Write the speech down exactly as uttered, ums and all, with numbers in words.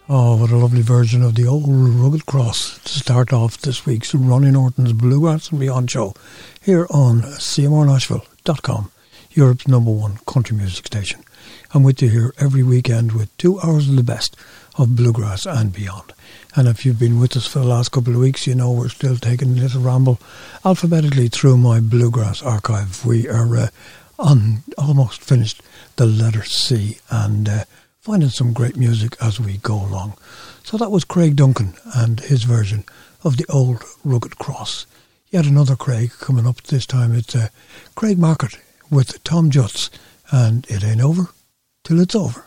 Oh, what a lovely version of the old Rugged Cross to start off this week's Ronnie Norton's Bluegrass and Beyond show here on C M R Nashville dot com, Europe's number one country music station. I'm with you here every weekend with two hours of the best of Bluegrass and Beyond. And if you've been with us for the last couple of weeks, you know we're still taking a little ramble alphabetically through my Bluegrass archive. We are uh, on almost finished the letter C and uh, finding some great music as we go along. So that was Craig Duncan and his version of the old Rugged Cross. Yet another Craig coming up this time. It's uh, Craig Market with Tom Jutz and It Ain't Over Till It's Over.